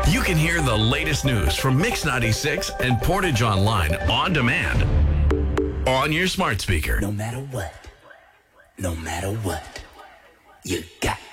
You can hear the latest news from Mix 96 and Portage Online on demand on your smart speaker. No matter what, you got